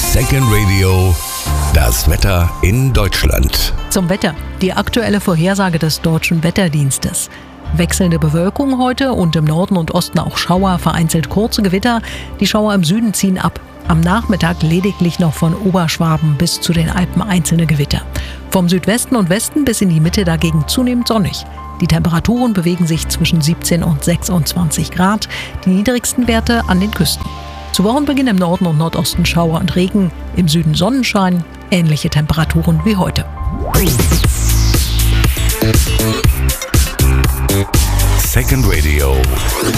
Second Radio, das Wetter in Deutschland. Zum Wetter. Die aktuelle Vorhersage des Deutschen Wetterdienstes. Wechselnde Bewölkung heute und im Norden und Osten auch Schauer, vereinzelt kurze Gewitter. Die Schauer im Süden ziehen ab. Am Nachmittag lediglich noch von Oberschwaben bis zu den Alpen einzelne Gewitter. Vom Südwesten und Westen bis in die Mitte dagegen zunehmend sonnig. Die Temperaturen bewegen sich zwischen 17 und 26 Grad, die niedrigsten Werte an den Küsten. Zu Wochenbeginn im Norden und Nordosten Schauer und Regen, im Süden Sonnenschein, ähnliche Temperaturen wie heute. Second Radio.